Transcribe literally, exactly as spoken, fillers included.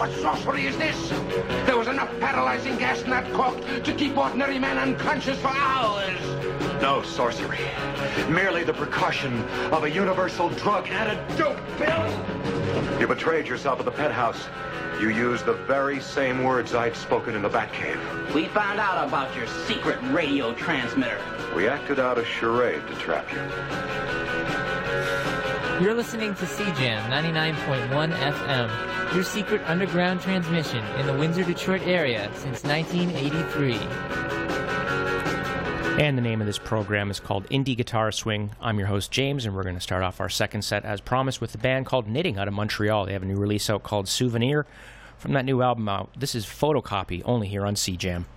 What sorcery is this? There was enough paralyzing gas in that cork to keep ordinary men unconscious for hours. No sorcery. Merely the precaution of a universal drug antidote pill. You betrayed yourself at the pet house. You used the very same words I'd spoken in the Batcave. We found out about your secret radio transmitter. We acted out a charade to trap you. You're listening to C Jam ninety-nine point one F M, your secret underground transmission in the Windsor-Detroit area since nineteen eighty-three. And the name of this program is called Indie Guitar Swing. I'm your host, James, and we're going to start off our second set, as promised, with a band called Knitting out of Montreal. They have a new release out called Souvenir. From that new album out, this is Photocopy, only here on C Jam.